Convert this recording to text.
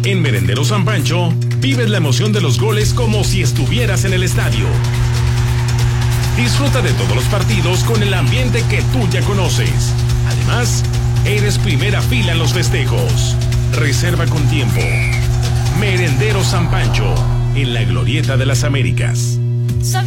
En Merendero San Pancho, vives la emoción de los goles como si estuvieras en el estadio. Disfruta de todos los partidos con el ambiente que tú ya conoces. Además, eres primera fila en los festejos. Reserva con tiempo. Merendero San Pancho, en la Glorieta de las Américas.